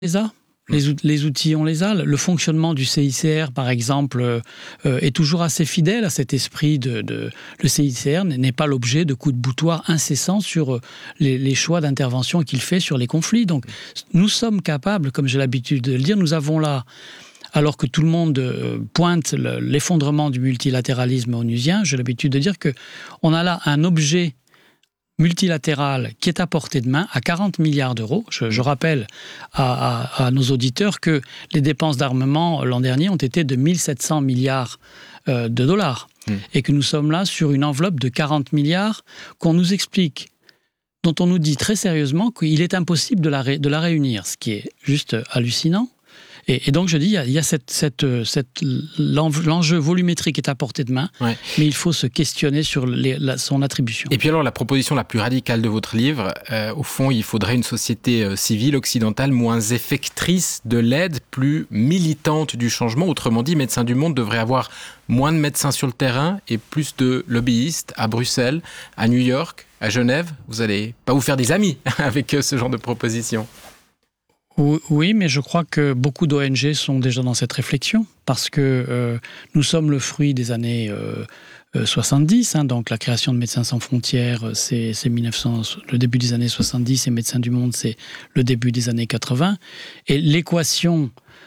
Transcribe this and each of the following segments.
les a. Les outils, on les a. Le fonctionnement du CICR, par exemple, est toujours assez fidèle à cet esprit le CICR n'est pas l'objet de coups de boutoir incessants sur les choix d'intervention qu'il fait sur les conflits. Donc, nous sommes capables, comme j'ai l'habitude de le dire, nous avons là, alors que tout le monde pointe l'effondrement du multilatéralisme onusien, j'ai l'habitude de dire qu'on a là un objet multilatéral qui est à portée de main à 40 milliards d'euros. Je rappelle à nos auditeurs que les dépenses d'armement l'an dernier ont été de 1700 milliards de dollars et que nous sommes là sur une enveloppe de 40 milliards qu'on nous explique, dont on nous dit très sérieusement qu'il est impossible de la réunir, ce qui est juste hallucinant. Et donc je dis, il y a l'enjeu volumétrique est à portée de main, mais il faut se questionner sur son attribution. Et puis alors la proposition la plus radicale de votre livre, au fond, il faudrait une société civile occidentale moins effectrice de l'aide, plus militante du changement. Autrement dit, Médecins du Monde devrait avoir moins de médecins sur le terrain et plus de lobbyistes à Bruxelles, à New York, à Genève. Vous n'allez pas vous faire des amis avec ce genre de proposition. Oui, mais je crois que beaucoup d'ONG sont déjà dans cette réflexion, parce que nous sommes le fruit des années 70, donc la création de Médecins sans frontières, c'est le début des années 70, et Médecins du Monde, c'est le début des années 80. Et l'équation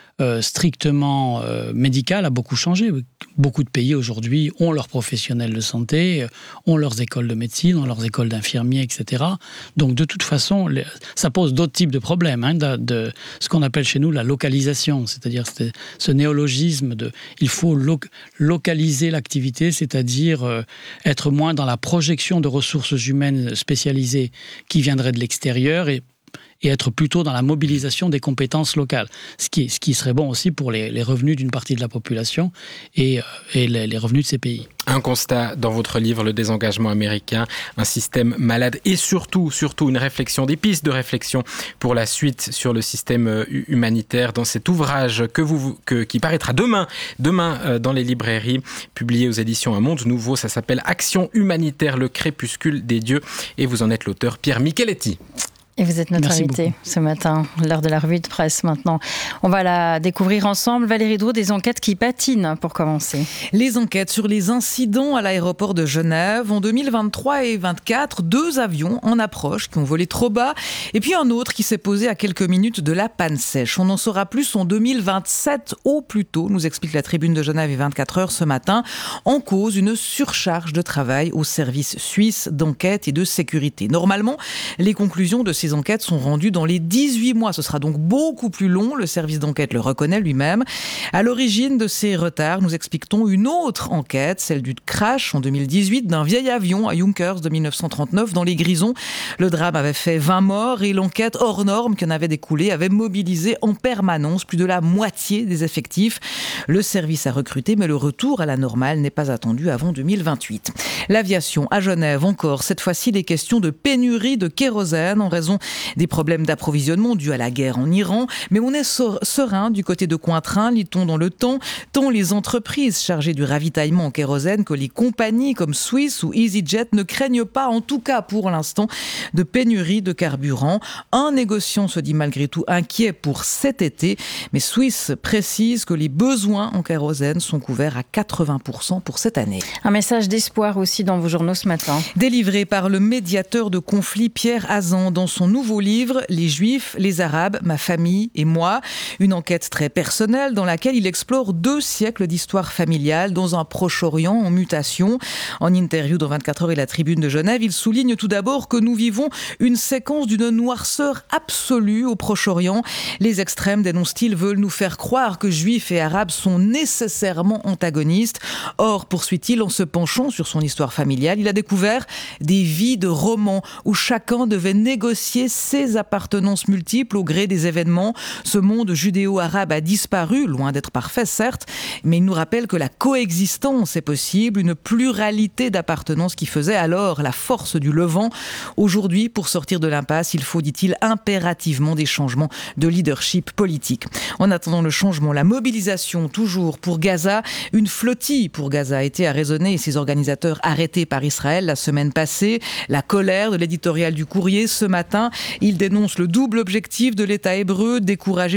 strictement médicale a beaucoup changé. Beaucoup de pays aujourd'hui ont leurs professionnels de santé, ont leurs écoles de médecine, ont leurs écoles d'infirmiers, etc. Donc de toute façon, ça pose d'autres types de problèmes, de ce qu'on appelle chez nous la localisation, c'est-à-dire ce néologisme il faut localiser l'activité, c'est-à-dire être moins dans la projection de ressources humaines spécialisées qui viendraient de l'extérieur et être plutôt dans la mobilisation des compétences locales. Ce qui serait bon aussi pour les revenus d'une partie de la population et les revenus de ces pays. Un constat dans votre livre, le désengagement américain, un système malade et surtout une réflexion, des pistes de réflexion pour la suite sur le système humanitaire dans cet ouvrage qui paraîtra demain dans les librairies, publié aux éditions Un Monde Nouveau. Ça s'appelle Action humanitaire, le crépuscule des dieux et vous en êtes l'auteur Pierre Micheletti. Et vous êtes notre invité ce matin, l'heure de la revue de presse maintenant. On va la découvrir ensemble. Valérie Drouot, des enquêtes qui patinent pour commencer. Les enquêtes sur les incidents à l'aéroport de Genève. En 2023 et 2024, 2 avions en approche qui ont volé trop bas. Et puis un autre qui s'est posé à quelques minutes de la panne sèche. On en saura plus en 2027 au plus tôt, nous explique la Tribune de Genève et 24 heures ce matin. En cause, une surcharge de travail au service suisse d'enquête et de sécurité. Normalement, les conclusions de ces enquêtes sont rendues dans les 18 mois. Ce sera donc beaucoup plus long. Le service d'enquête le reconnaît lui-même. À l'origine de ces retards, nous expliquons une autre enquête, celle du crash en 2018 d'un vieil avion à Yonkers de 1939 dans les Grisons. Le drame avait fait 20 morts et l'enquête hors norme qui en avait découlé avait mobilisé en permanence plus de la moitié des effectifs. Le service a recruté, mais le retour à la normale n'est pas attendu avant 2028. L'aviation à Genève encore. Cette fois-ci, les questions de pénurie de kérosène en raison des problèmes d'approvisionnement dus à la guerre en Iran. Mais on est serein du côté de Cointrin, lit-on dans Le Temps, tant les entreprises chargées du ravitaillement en kérosène que les compagnies comme Swiss ou EasyJet ne craignent pas, en tout cas pour l'instant, de pénurie de carburant. Un négociant se dit malgré tout inquiet pour cet été, mais Swiss précise que les besoins en kérosène sont couverts à 80% pour cette année. Un message d'espoir aussi dans vos journaux ce matin. Délivré par le médiateur de conflit Pierre Hazan dans son nouveau livre « Les Juifs, les Arabes, ma famille et moi ». Une enquête très personnelle dans laquelle il explore 2 siècles d'histoire familiale dans un Proche-Orient en mutation. En interview dans 24 heures et la Tribune de Genève, il souligne tout d'abord que nous vivons une séquence d'une noirceur absolue au Proche-Orient. Les extrêmes, dénonce-t-il, veulent nous faire croire que Juifs et Arabes sont nécessairement antagonistes. Or, poursuit-il, en se penchant sur son histoire familiale, il a découvert des vies de romans où chacun devait négocier ses appartenances multiples au gré des événements. Ce monde judéo-arabe a disparu, loin d'être parfait certes, mais il nous rappelle que la coexistence est possible, une pluralité d'appartenances qui faisait alors la force du Levant. Aujourd'hui, pour sortir de l'impasse, il faut, dit-il, impérativement des changements de leadership politique. En attendant le changement, la mobilisation toujours pour Gaza, une flottille pour Gaza a été arraisonnée et ses organisateurs arrêtés par Israël la semaine passée. La colère de l'éditorial du Courrier ce matin. Il dénonce le double objectif de l'État hébreu, décourager